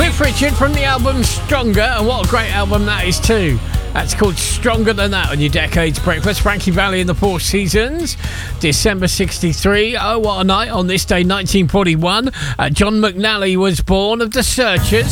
Cliff Richard from the album Stronger, and what a great album that is too. That's called Stronger Than That on your Decades Breakfast. Frankie Valli and the Four Seasons, December 63. Oh, what a night on this day, 1941. John McNally was born of the Searchers.